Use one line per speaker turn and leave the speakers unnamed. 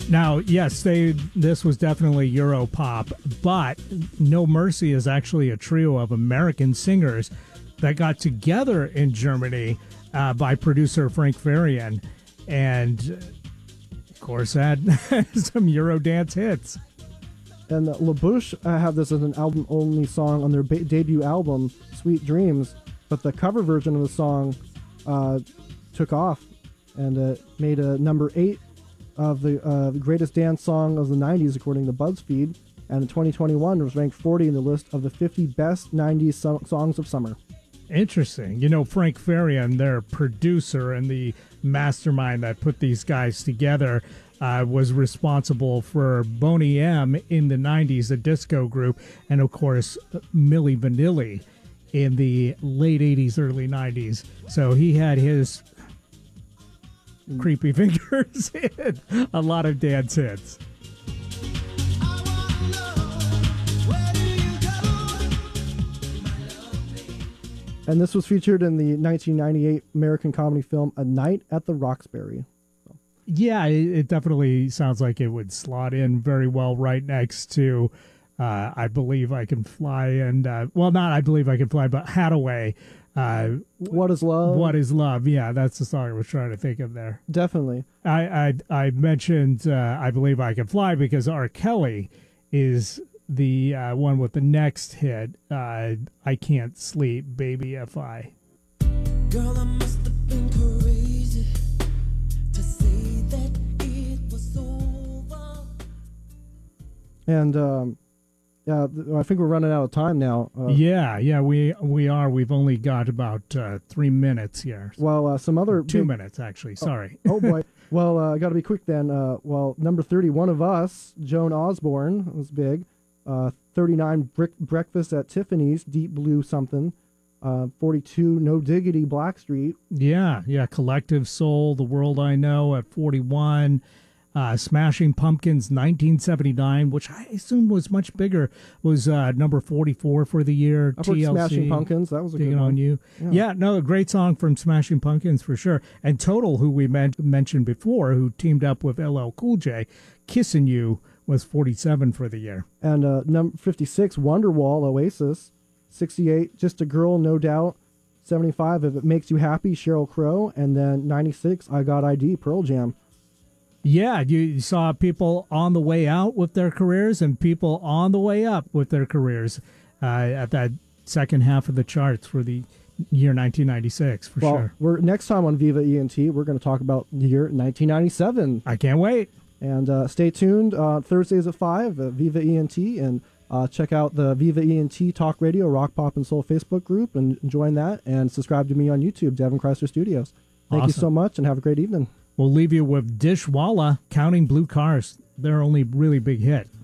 Now, yes, this was definitely Europop, but No Mercy is actually a trio of American singers that got together in Germany by producer Frank Farian, and of course had some Eurodance hits.
And La Bouche have this as an album-only song on their debut album, Sweet Dreams, but the cover version of the song took off and made a number 8 of the greatest dance song of the 90s, according to BuzzFeed, and in 2021 it was ranked 40 in the list of the 50 best 90s songs of summer.
Interesting. You know, Frank Farian, their producer and the mastermind that put these guys together, was responsible for Boney M in the 90s, a disco group, and of course Milli Vanilli in the late 80s, early 90s. So he had his creepy fingers in a lot of dance hits.
And this was featured in the 1998 American comedy film A Night at the Roxbury.
Yeah, it definitely sounds like it would slot in very well right next to I Believe I Can Fly, and well, not I Believe I Can Fly, but Hathaway.
What is Love?
What is Love? Yeah, that's the song I was trying to think of there.
Definitely.
I mentioned I Believe I Can Fly because R. Kelly is the one with the next hit, I Can't Sleep, Baby F.I.
Girl, I must have been crazy to say that it was over.
And yeah, I think we're running out of time now.
Yeah, we are. We've only got about 3 minutes here.
Well, some other
2 minutes actually. Sorry.
Oh boy. Well, I got to be quick then. Well, number 30, One of Us, Joan Osborne was big. 39, Breakfast at Tiffany's, Deep Blue Something. 42, No Diggity, Blackstreet.
Yeah, Collective Soul, The World I Know at 41. Smashing Pumpkins, 1979, which I assume was much bigger, was number 44 for the year.
I've heard
TLC,
Smashing Pumpkins, that was a good one.
On You. Yeah, no, a great song from Smashing Pumpkins for sure. And Total, who we mentioned before, who teamed up with LL Cool J, Kissin' You was 47 for the year.
And number 56, Wonderwall, Oasis. 68, Just a Girl, No Doubt. 75, If It Makes You Happy, Sheryl Crow. And then 96, I Got ID, Pearl Jam.
Yeah, you saw people on the way out with their careers and people on the way up with their careers at that second half of the charts for the year 1996, for sure.
Well, next time on Viva ENT, we're going to talk about the year 1997.
I can't wait.
And stay tuned Thursdays at 5 at Viva ENT, and check out the Viva ENT Talk Radio Rock, Pop, and Soul Facebook group and join that, and subscribe to me on YouTube, Devin Chrysler Studios. Thank you so much, and have a great evening.
We'll leave you with Dishwalla, Counting Blue Cars, their only really big hit.